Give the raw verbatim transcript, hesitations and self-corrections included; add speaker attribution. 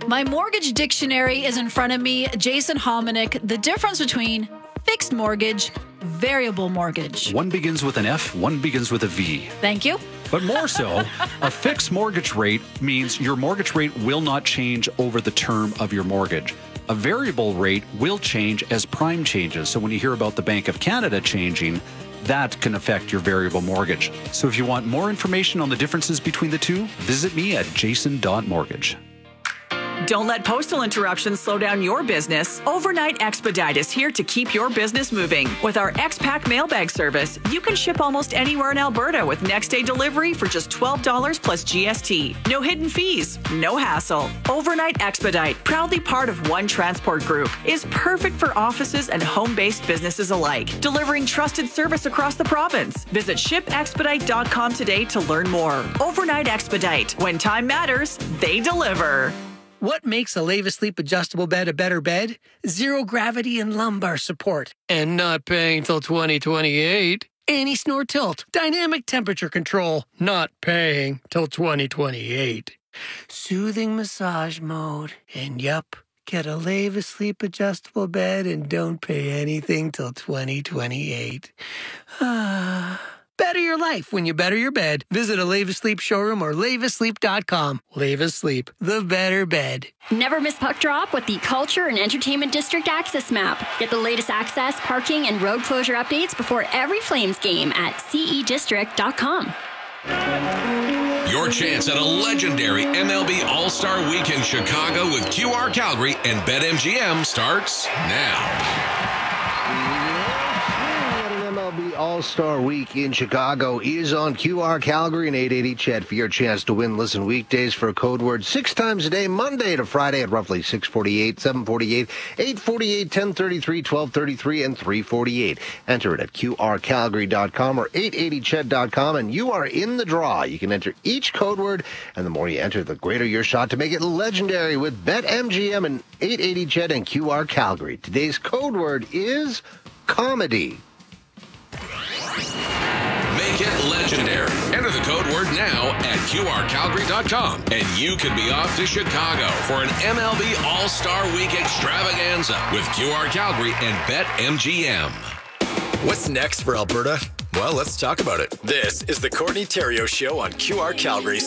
Speaker 1: My mortgage dictionary is in front of me. Jason Hominick, the difference between fixed mortgage, variable mortgage.
Speaker 2: One begins with an F, one begins with a V.
Speaker 1: Thank you.
Speaker 2: But more so, a fixed mortgage rate means your mortgage rate will not change over the term of your mortgage. A variable rate will change as prime changes. So when you hear about the Bank of Canada changing, that can affect your variable mortgage. So if you want more information on the differences between the two, visit me at jason dot mortgage.
Speaker 3: Don't let postal interruptions slow down your business. Overnight Expedite is here to keep your business moving. With our X-Pack mailbag service, you can ship almost anywhere in Alberta with next-day delivery for just twelve dollars plus G S T. No hidden fees, no hassle. Overnight Expedite, proudly part of One Transport Group, is perfect for offices and home-based businesses alike, delivering trusted service across the province. Visit ship expedite dot com today to learn more. Overnight Expedite. When time matters, they deliver.
Speaker 4: What makes a Leva Sleep adjustable bed a better bed? Zero gravity and lumbar support. And not paying till twenty twenty-eight. Anti-snore tilt. Dynamic temperature control. Not paying till twenty twenty-eight. Soothing massage mode. And yup, get a Leva Sleep adjustable bed and don't pay anything till twenty twenty-eight. Ah... Better your life when you better your bed. Visit a Leva Sleep showroom or leva sleep dot com. Leva Sleep, the better bed.
Speaker 5: Never miss puck drop with the Culture and Entertainment District Access Map. Get the latest access, parking, and road closure updates before every Flames game at c e district dot com.
Speaker 6: Your chance at a legendary M L B All-Star Week in Chicago with Q R Calgary and BetMGM starts now.
Speaker 7: M L B All-Star Week in Chicago is on Q R Calgary and eight eighty Ched for your chance to win. Listen weekdays for a code word six times a day, Monday to Friday at roughly six forty-eight, seven forty-eight, eight forty-eight, ten thirty-three, twelve thirty-three, and three forty-eight. Enter it at Q R calgary dot com or eight eighty ched dot com, and you are in the draw. You can enter each code word, and the more you enter, the greater your shot to make it legendary with BetMGM and eight eighty Ched and Q R Calgary. Today's code word is comedy.
Speaker 6: Make it legendary. Enter the code word now at Q R calgary dot com, and you could be off to Chicago for an M L B All-Star Week extravaganza with Q R Calgary and BetMGM.
Speaker 8: What's next for Alberta? Well, let's talk about it. This is the Courtney Theriault Show on Q R Calgary's